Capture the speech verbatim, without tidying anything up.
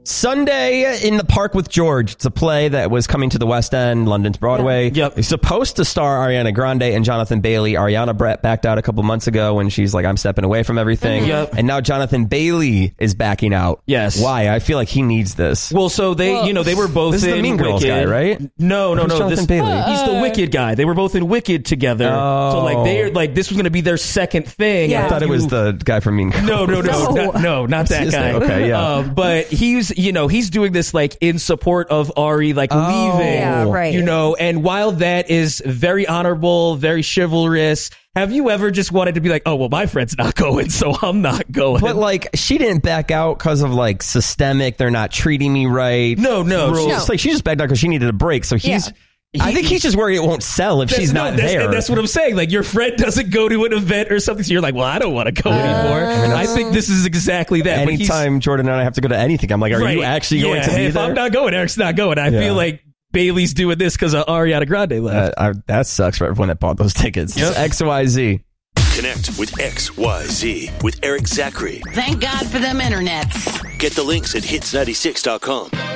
Sunday in the Park with George. It's a play that was coming to the West End, London's Broadway. Yep. It's supposed to star Ariana Grande and Jonathan Bailey. Ariana Brett backed out a couple months ago when she's like, I'm stepping away from everything. Yep. And now Jonathan Bailey is backing out. Yes. Why? I feel like he needs this. Well, so they, Well, you know, they were both This is in the Mean Girls Wicked. guy, right? No, no, Who's no. Jonathan This, Bailey? He's the Uh, Wicked guy. They were both in Wicked together. Oh. So like they're like this was going to be their second thing. Yeah. I thought it was the guy from Mean Girls. No, no, no, No. not, no, not that his guy. name? Okay, yeah. Um, but he's, you know, he's doing this like in support of Ari, like Oh. leaving. Yeah, right. You know, and while that is very honorable, very chivalrous, have you ever just wanted to be like, oh, well, my friend's not going, so I'm not going? But like, she didn't back out because of like systemic. They're not treating me right. No, no. rules. No. It's like she just backed out because she needed a break. So he's. Yeah. I think he's just worried it won't sell if That's- she's no, not that's, there. and that's what I'm saying. Like your friend doesn't go to an event or something, so you're like, well, I don't want to go anymore. I mean, I think this is exactly that. But he's- Anytime Jordan and I have to go to anything, I'm like, are Right. you actually yeah, going to hey, be if there? I'm not going, Eric's not going. I Yeah. feel like Bailey's doing this because of Ariana Grande left. Uh, I, that sucks for everyone that bought those tickets. Yep. X Y Z. Connect with X Y Z with Eric Zachary. Thank God for them internets. Get the links at hits ninety-six dot com.